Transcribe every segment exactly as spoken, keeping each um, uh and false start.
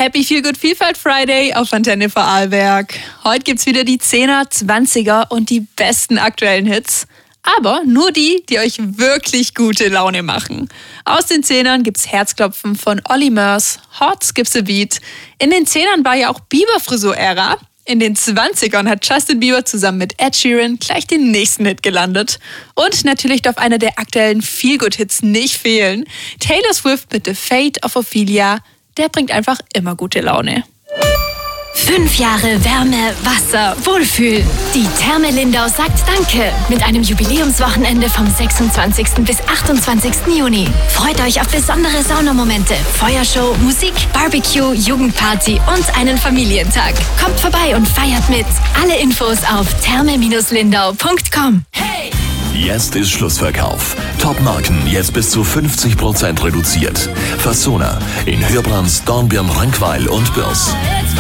Happy Feel Good Vielfalt Friday auf Antenne Vorarlberg. Heute gibt's wieder die Zehner, Zwanziger und die besten aktuellen Hits. Aber nur die, die euch wirklich gute Laune machen. Aus den Zehnern gibt's Herzklopfen von Olly Murs, Hot Skips a Beat. In den Zehnern war ja auch Bieber-Frisur-Ära. In den Zwanzigern hat Justin Bieber zusammen mit Ed Sheeran gleich den nächsten Hit gelandet. Und natürlich darf einer der aktuellen Feel-Good-Hits nicht fehlen. Taylor Swift mit The Fate of Ophelia. Der bringt einfach immer gute Laune. Fünf Jahre Wärme, Wasser, Wohlfühl. Die Therme Lindau sagt Danke mit einem Jubiläumswochenende vom sechsundzwanzigsten bis achtundzwanzigsten Juni. Freut euch auf besondere Saunamomente, Feuershow, Musik, Barbecue, Jugendparty und einen Familientag. Kommt vorbei und feiert mit. Alle Infos auf therme lindau punkt com. Hey! Jetzt ist Schlussverkauf. Top-Marken jetzt bis zu fünfzig Prozent reduziert. Fasona in Hörbrands, Dornbirn, Rankweil und Bürs.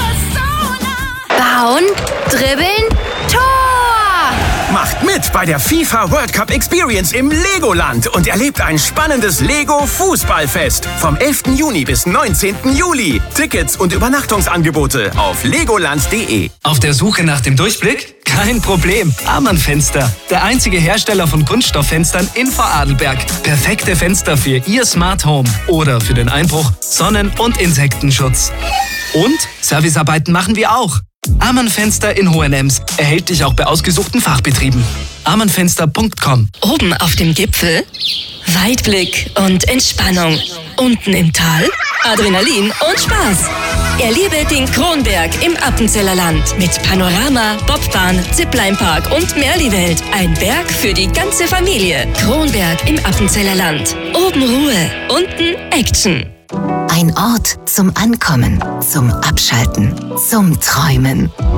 Bauen, dribbeln, Tor! Macht mit bei der FIFA World Cup Experience im Legoland und erlebt ein spannendes Lego-Fußballfest vom elften Juni bis neunzehnten Juli. Tickets und Übernachtungsangebote auf legoland punkt de. Auf der Suche nach dem Durchblick? Kein Problem. Amann Fenster. Der einzige Hersteller von Kunststofffenstern in Vorarlberg. Perfekte Fenster für Ihr Smart Home oder für den Einbruch, Sonnen- und Insektenschutz. Und Servicearbeiten machen wir auch. Amann Fenster in Hohenems. Erhältlich auch bei ausgesuchten Fachbetrieben. amann fenster punkt com. Oben auf dem Gipfel Weitblick und Entspannung. Unten im Tal Adrenalin und Spaß. Erlebe den Kronberg im Appenzeller Land mit Panorama, Bobbahn, Ziplinepark und Merli-Welt. Ein Berg für die ganze Familie. Kronberg im Appenzeller Land. Oben Ruhe, unten Action. Ein Ort zum Ankommen, zum Abschalten, zum Träumen.